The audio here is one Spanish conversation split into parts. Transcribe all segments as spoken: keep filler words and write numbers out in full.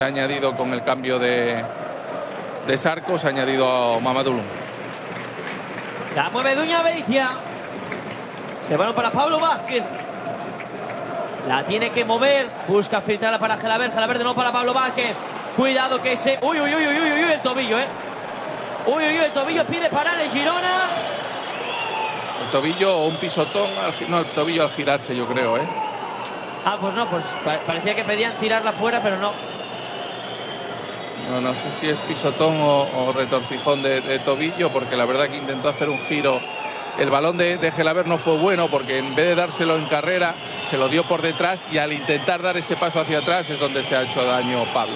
ha añadido con el cambio de, de Zarco, se ha añadido a Mamadou. La mueve Duña Beitia. Se van para Pablo Vázquez. La tiene que mover. Busca filtrarla para Gelabert. Gelabert de nuevo para Pablo Vázquez. Cuidado que se... Uy, uy, uy, uy, uy, uy, el tobillo, eh. Uy, uy, uy, el tobillo pide parar el Girona. El tobillo o un pisotón. Al, no, el tobillo al girarse, yo creo, eh. Ah, pues no, pues parecía que pedían tirarla fuera, pero no. No, no sé si es pisotón o, o retorcijón de, de tobillo, porque la verdad que intentó hacer un giro. El balón de, de Gelabert no fue bueno, porque en vez de dárselo en carrera, se lo dio por detrás, y al intentar dar ese paso hacia atrás es donde se ha hecho daño Pablo.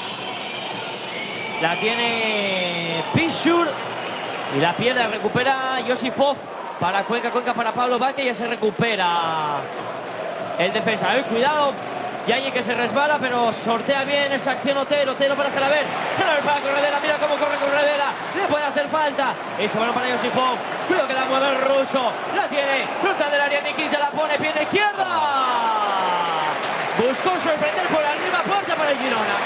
La tiene Pichur y la pierde, recupera Josifov para Cuenca, Cuenca para Pablo Vázquez, ya se recupera el defensa. ¡Ay, cuidado! Yaye que se resbala, pero sortea bien esa acción Otero. Otero para Gelabert. Gelabert para Corredera. Mira cómo corre Corredera. Le puede hacer falta. Ese balón para Josifov. Cuidado que la mueve el ruso. La tiene. Frontal del área. Nikita la pone. Pierna izquierda. Buscó sorprender por arriba. Puerta para el Girona.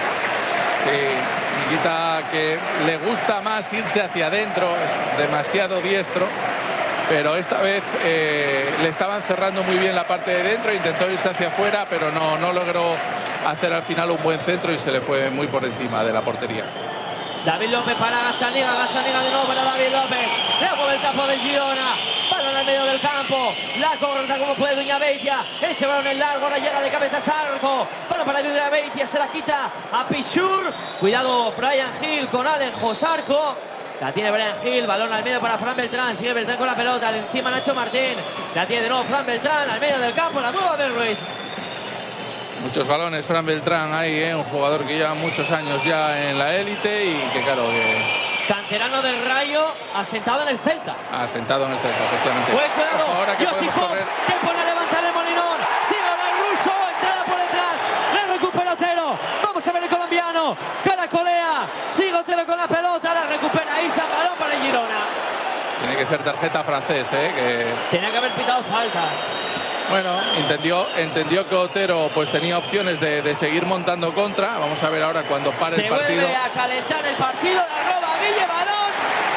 Sí, Nikita, que le gusta más irse hacia adentro. Es demasiado diestro. Pero esta vez eh, le estaban cerrando muy bien la parte de dentro, intentó irse hacia afuera, pero no, no logró hacer al final un buen centro y se le fue muy por encima de la portería. David López para Gazzaniga, Gazzaniga de nuevo para David López. Le mueve el campo del Girona, balón al medio del campo, la corta como puede Duña Beitia. Ese balón es largo, ahora llega de cabeza Zarco. Balón para Duña Beitia, se la quita a Pichur. Cuidado Brian Hill con Alejo Zarco. La tiene Brian Hill, balón al medio para Fran Beltrán, sigue Beltrán con la pelota, encima Nacho Martín, la tiene de nuevo Fran Beltrán, al medio del campo, la nueva Abel Ruiz. Muchos balones Fran Beltrán ahí, ¿eh? Un jugador que lleva muchos años ya en la élite y que claro que... Canterano del Rayo, asentado en el Celta. Asentado en el Celta, efectivamente. Buen cuidado, ahora que Josifov, que pone a levantar el Molinón, sigue el ruso, entrada por detrás, le recupera Otero, vamos a ver el colombiano, caracolea, sigue Otero con la pelota, la recupera Iza, balón para el Girona. Tiene que ser tarjeta francés, ¿eh? Que... Tenía que haber pitado falta. Bueno, entendió, entendió que Otero pues tenía opciones de, de seguir montando contra. Vamos a ver ahora cuando pare Se el partido. Se vuelve a calentar el partido, la roba Guille, balón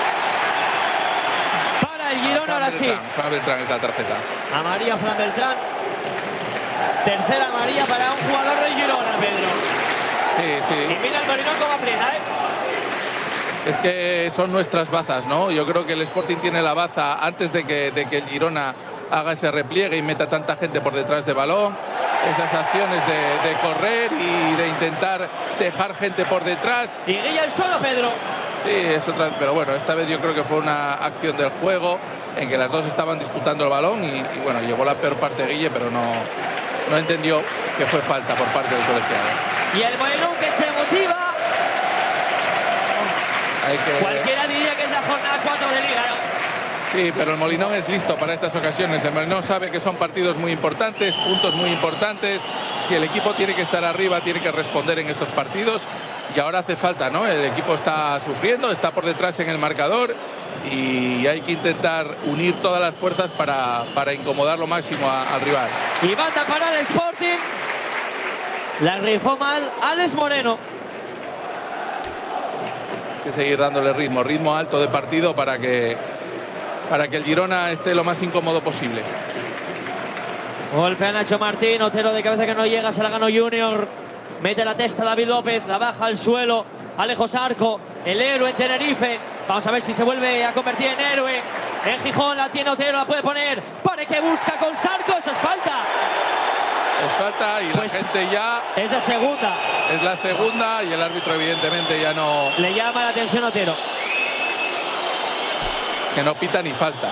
para el Girona, ahora sí. Fran Beltrán es la tarjeta. Amarilla Fran Beltrán. Tercera amarilla para un jugador del Girona, Pedro. Sí, sí. Y mira el Molinón como aprieta, ¿eh? Es que son nuestras bazas, ¿no? Yo creo que el Sporting tiene la baza antes de que, de que el Girona haga ese repliegue y meta tanta gente por detrás de balón. Esas acciones de, de correr y de intentar dejar gente por detrás. Y Guilla el suelo, Pedro. Sí, es otra, pero bueno, esta vez yo creo que fue una acción del juego en que las dos estaban disputando el balón y, y bueno, llegó la peor parte de Guille, pero no, no entendió que fue falta por parte del colegiado. Y el Molinón que se motiva. Hay que... Cualquiera diría que es la jornada cuatro de Liga, ¿no? Sí, pero el Molinón es listo para estas ocasiones. El Molinón sabe que son partidos muy importantes, puntos muy importantes. Si el equipo tiene que estar arriba, tiene que responder en estos partidos. Y ahora hace falta, ¿no? El equipo está sufriendo, está por detrás en el marcador y hay que intentar unir todas las fuerzas para, para incomodar lo máximo a, al rival. Y banda para el Sporting. La rifó mal Alex Moreno. Hay que seguir dándole ritmo, ritmo alto de partido para que... para que el Girona esté lo más incómodo posible. Golpea Nacho Martín, Otero de cabeza que no llega, se la ganó Junior. Mete la testa David López, la baja al suelo. Alejo Zarco, el héroe en Tenerife. Vamos a ver si se vuelve a convertir en héroe. En Gijón la tiene Otero, la puede poner. Pare que busca con Zarco, eso es falta. Es falta y pues la gente ya... Es la segunda. Es la segunda y el árbitro evidentemente ya no... Le llama la atención Otero. Que no pita ni falta.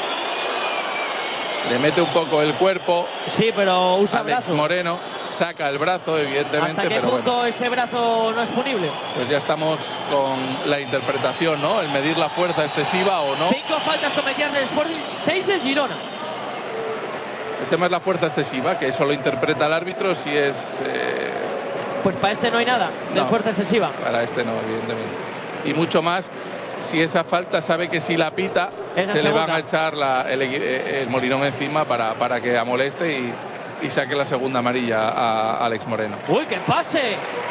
Le mete un poco el cuerpo. Sí, pero usa Alex brazo. Moreno saca el brazo, evidentemente. ¿Hasta qué pero punto bueno, ese brazo no es punible? Pues ya estamos con la interpretación, ¿no? El medir la fuerza excesiva o no. Cinco faltas cometidas del Sporting, seis del Girona. El tema es la fuerza excesiva, que eso lo interpreta el árbitro si es... Eh... Pues para este no hay nada de no, fuerza excesiva. Para este no, evidentemente. Y mucho más... Si esa falta sabe que si la pita, esa se segunda. le van a echar la, el, el Molinón encima para, para que amoleste y, y saque la segunda amarilla a Alex Moreno. ¡Uy, qué pase!